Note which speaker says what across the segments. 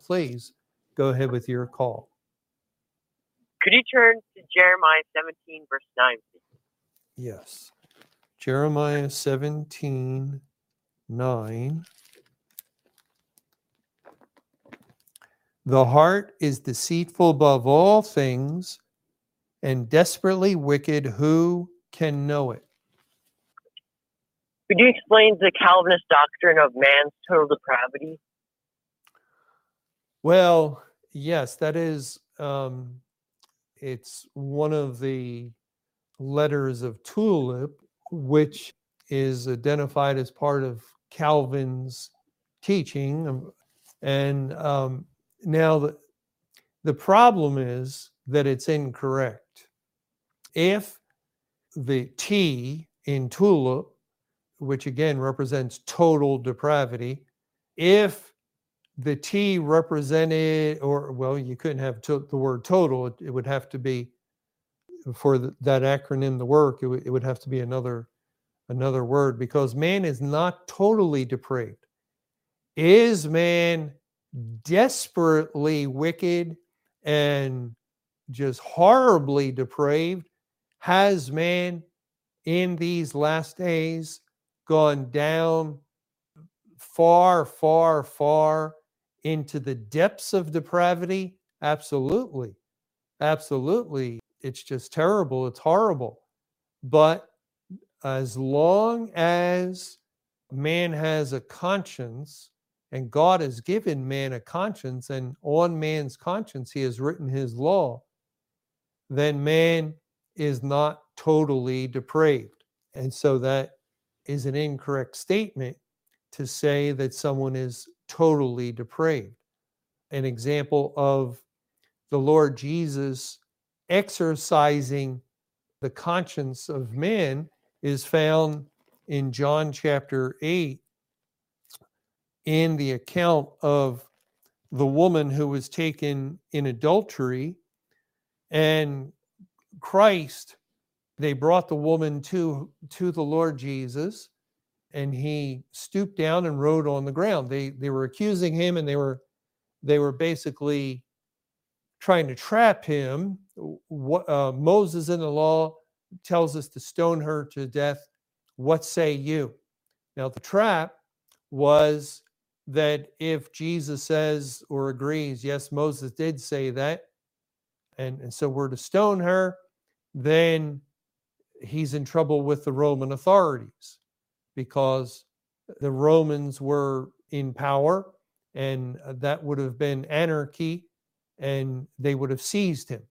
Speaker 1: Please go ahead with your call.
Speaker 2: Could you turn to Jeremiah 17, verse 9, please?
Speaker 1: Yes. Jeremiah 17:9. The heart is deceitful above all things and desperately wicked. Who can know it?
Speaker 2: Could you explain the Calvinist doctrine of man's total depravity?
Speaker 1: Well, yes, that is, it's one of the letters of Tulip, which is identified as part of Calvin's teaching. And now the problem is that it's incorrect. If the T in Tulip, which again represents total depravity, if the T represented, you couldn't have the word total, it would have to be, for that acronym to work, it would have to be another word, because man is not totally depraved. Is man desperately wicked and just horribly depraved? Has man in these last days gone down far, far, far into the depths of depravity? Absolutely. Absolutely. It's just terrible. It's horrible. But as long as man has a conscience, and God has given man a conscience, and on man's conscience he has written his law, then man is not totally depraved. And so that is an incorrect statement to say that someone is totally depraved. An example of the Lord Jesus exercising the conscience of man is found in John chapter 8, in the account of the woman who was taken in adultery. And Christ, they brought the woman to the Lord Jesus, and he stooped down and wrote on the ground. They were accusing him, and they were basically trying to trap him. Moses in the law tells us to stone her to death. What say you? Now, the trap was that if Jesus says or agrees, yes, Moses did say that, and so we're to stone her, then he's in trouble with the Roman authorities, because the Romans were in power, and that would have been anarchy, and they would have seized him.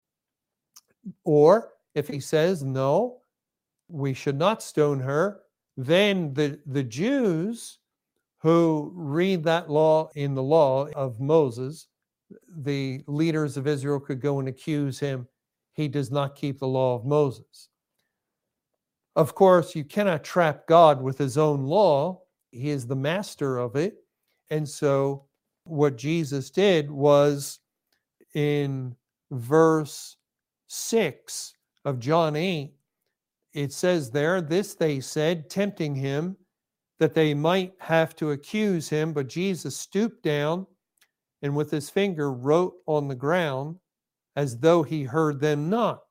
Speaker 1: Or if he says, no, we should not stone her, then the Jews who read that law in the law of Moses, the leaders of Israel could go and accuse him. He does not keep the law of Moses. Of course, you cannot trap God with his own law. He is the master of it. And so what Jesus did was, in verse 6 of John 8, it says there, this they said, tempting him, that they might have to accuse him. But Jesus stooped down and with his finger wrote on the ground, as though he heard them not.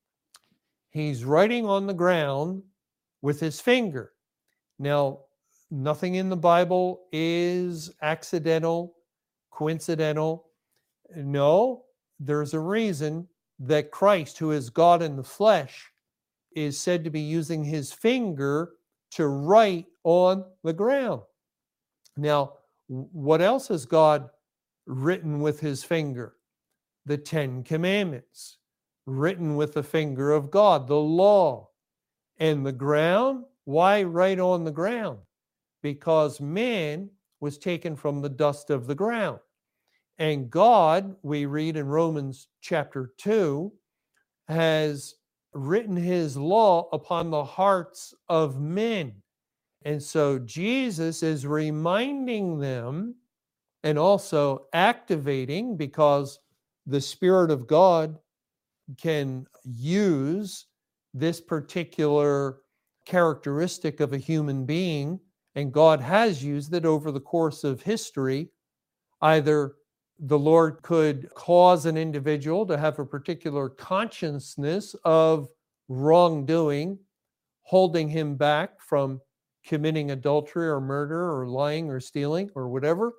Speaker 1: He's writing on the ground with his finger. Now, nothing in the Bible is accidental, coincidental. No, there's a reason that Christ, who is God in the flesh, is said to be using his finger to write on the ground. Now, what else has God written with his finger? The 10 Commandments, written with the finger of God, the law. And the ground, why write on the ground? Because man was taken from the dust of the ground. And God, we read in Romans chapter 2, has written his law upon the hearts of men. And so Jesus is reminding them, and also activating, because the Spirit of God can use this particular characteristic of a human being, and God has used it over the course of history, either the Lord could cause an individual to have a particular consciousness of wrongdoing, holding him back from committing adultery or murder or lying or stealing or whatever.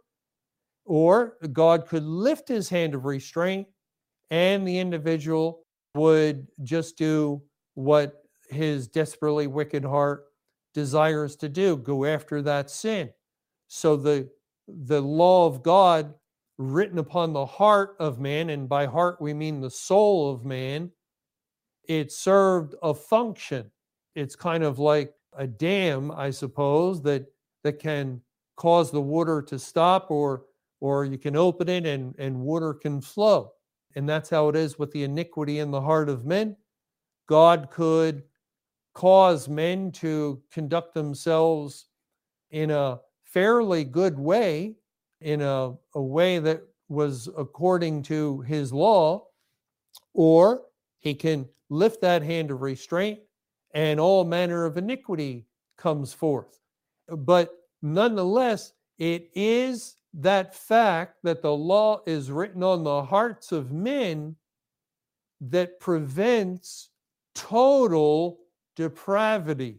Speaker 1: Or God could lift his hand of restraint and the individual would just do what his desperately wicked heart desires to do, go after that sin. So the law of God written upon the heart of man, and by heart we mean the soul of man, it served a function. It's kind of like a dam, I suppose, that can cause the water to stop, or you can open it and water can flow. And that's how it is with the iniquity in the heart of men. God could cause men to conduct themselves in a fairly good way, in a way that was according to his law, or he can lift that hand of restraint and all manner of iniquity comes forth. But nonetheless, it is that fact that the law is written on the hearts of men that prevents total depravity.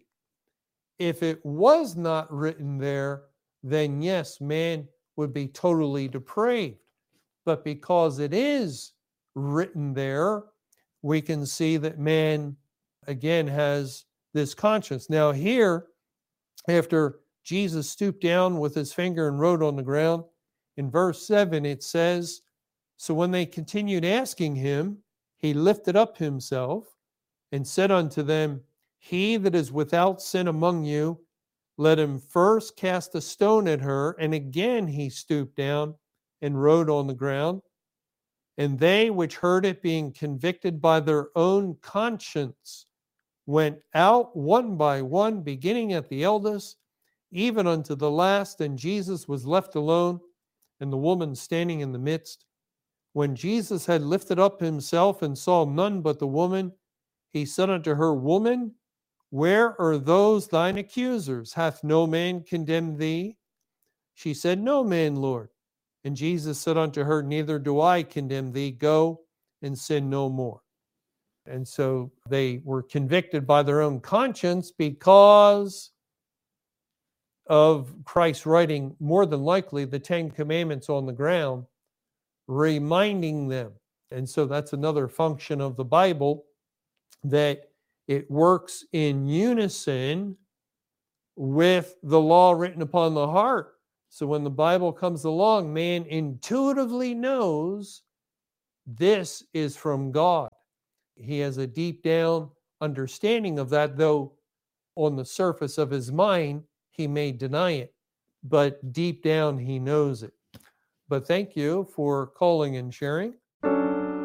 Speaker 1: If it was not written there, then yes, man would be totally depraved. But because it is written there, we can see that man, again, has this conscience. Now here, after Jesus stooped down with his finger and wrote on the ground, in verse 7 it says, "So when they continued asking him, he lifted up himself and said unto them, He that is without sin among you, let him first cast a stone at her. And again he stooped down and wrote on the ground. And they which heard it, being convicted by their own conscience, went out one by one, beginning at the eldest, even unto the last. And Jesus was left alone, and the woman standing in the midst. When Jesus had lifted up himself and saw none but the woman, he said unto her, Woman, where are those thine accusers? Hath no man condemned thee? She said, No man, Lord. And Jesus said unto her, Neither do I condemn thee. Go and sin no more. And so they were convicted by their own conscience because of Christ writing, more than likely, the Ten Commandments on the ground, reminding them. And so that's another function of the Bible, that it works in unison with the law written upon the heart. So when the Bible comes along, man intuitively knows this is from God. He has a deep down understanding of that, though on the surface of his mind, he may deny it, but deep down he knows it. But thank you for calling and sharing.